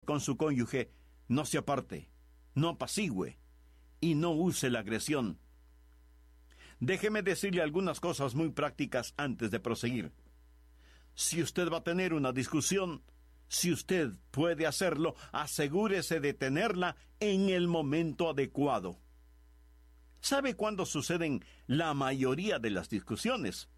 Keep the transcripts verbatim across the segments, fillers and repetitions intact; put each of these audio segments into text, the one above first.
con su cónyuge, no se aparte, no apacigüe y no use la agresión. Déjeme decirle algunas cosas muy prácticas antes de proseguir. Si usted va a tener una discusión, si usted puede hacerlo, asegúrese de tenerla en el momento adecuado. ¿Sabe cuándo suceden la mayoría de las discusiones?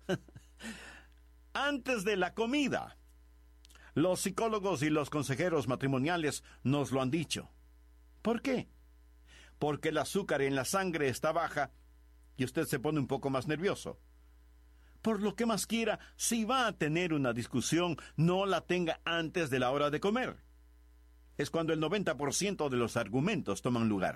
Antes de la comida. Los psicólogos y los consejeros matrimoniales nos lo han dicho. ¿Por qué? Porque el azúcar en la sangre está baja y usted se pone un poco más nervioso. Por lo que más quiera, si va a tener una discusión, no la tenga antes de la hora de comer. Es cuando el noventa por ciento de los argumentos toman lugar.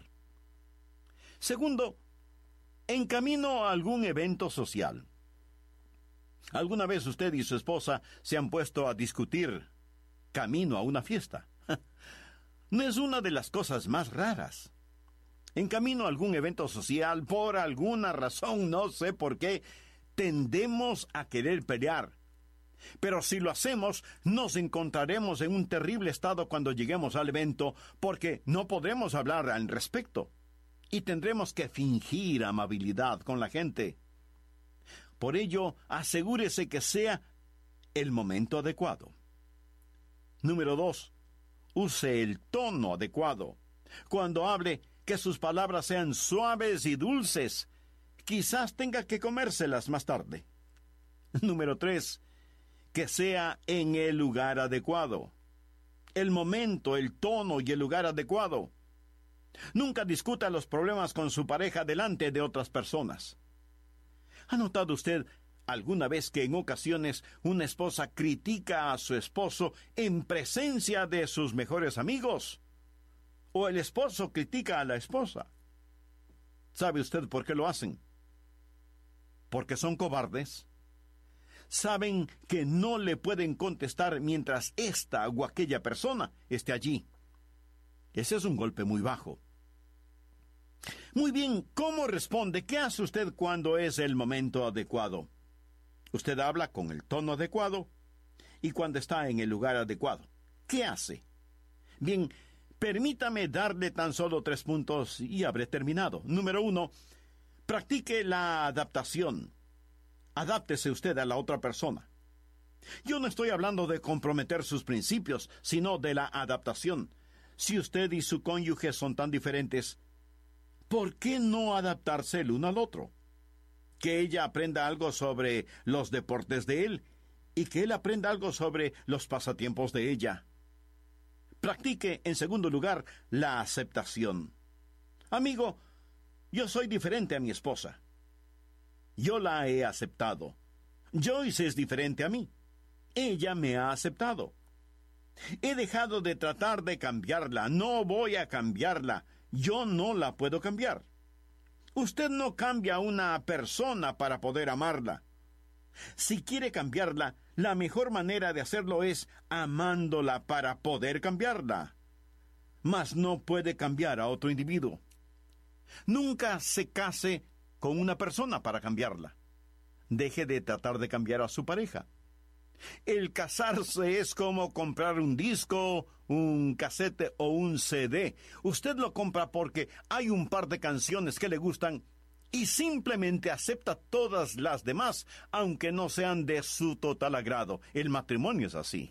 Segundo, en camino a algún evento social. ¿Alguna vez usted y su esposa se han puesto a discutir camino a una fiesta? No es una de las cosas más raras. En camino a algún evento social, por alguna razón, no sé por qué, tendemos a querer pelear. Pero si lo hacemos, nos encontraremos en un terrible estado cuando lleguemos al evento, porque no podremos hablar al respecto. Y tendremos que fingir amabilidad con la gente. Por ello, asegúrese que sea el momento adecuado. Número dos. Use el tono adecuado. Cuando hable, que sus palabras sean suaves y dulces. Quizás tenga que comérselas más tarde. Número tres. Que sea en el lugar adecuado. El momento, el tono y el lugar adecuado. Nunca discuta los problemas con su pareja delante de otras personas. ¿Ha notado usted alguna vez que en ocasiones una esposa critica a su esposo en presencia de sus mejores amigos? ¿O el esposo critica a la esposa? ¿Sabe usted por qué lo hacen? ¿Porque son cobardes? Saben que no le pueden contestar mientras esta o aquella persona esté allí. Ese es un golpe muy bajo. Muy bien, ¿cómo responde? ¿Qué hace usted cuando es el momento adecuado? Usted habla con el tono adecuado y cuando está en el lugar adecuado. ¿Qué hace? Bien, permítame darle tan solo tres puntos y habré terminado. Número uno, practique la adaptación. Adáptese usted a la otra persona. Yo no estoy hablando de comprometer sus principios, sino de la adaptación. Si usted y su cónyuge son tan diferentes, ¿por qué no adaptarse el uno al otro? Que ella aprenda algo sobre los deportes de él y que él aprenda algo sobre los pasatiempos de ella. Practique, en segundo lugar, la aceptación. Amigo, yo soy diferente a mi esposa. Yo la he aceptado. Joyce es diferente a mí. Ella me ha aceptado. He dejado de tratar de cambiarla. No voy a cambiarla. Yo no la puedo cambiar. Usted no cambia a una persona para poder amarla. Si quiere cambiarla, la mejor manera de hacerlo es amándola para poder cambiarla. Mas no puede cambiar a otro individuo. Nunca se case con una persona para cambiarla. Deje de tratar de cambiar a su pareja. El casarse es como comprar un disco, un casete o un C D. Usted lo compra porque hay un par de canciones que le gustan y simplemente acepta todas las demás, aunque no sean de su total agrado. El matrimonio es así.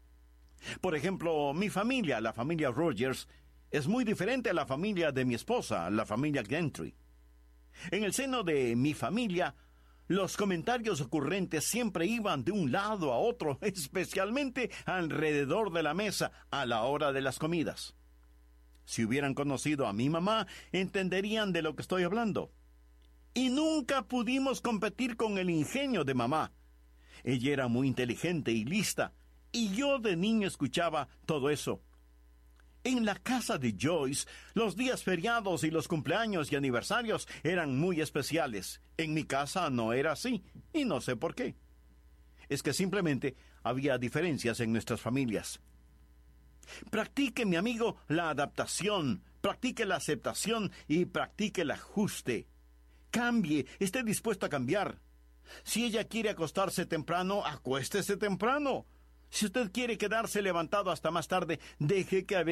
Por ejemplo, mi familia, la familia Rogers, es muy diferente a la familia de mi esposa, la familia Gentry. En el seno de mi familia, los comentarios ocurrentes siempre iban de un lado a otro, especialmente alrededor de la mesa a la hora de las comidas. Si hubieran conocido a mi mamá, entenderían de lo que estoy hablando. Y nunca pudimos competir con el ingenio de mamá. Ella era muy inteligente y lista, y yo de niño escuchaba todo eso. En la casa de Joyce, los días feriados y los cumpleaños y aniversarios eran muy especiales. En mi casa no era así, y no sé por qué. Es que simplemente había diferencias en nuestras familias. Practique, mi amigo, la adaptación, practique la aceptación y practique el ajuste. Cambie, esté dispuesto a cambiar. Si ella quiere acostarse temprano, acuéstese temprano. Si usted quiere quedarse levantado hasta más tarde, deje que a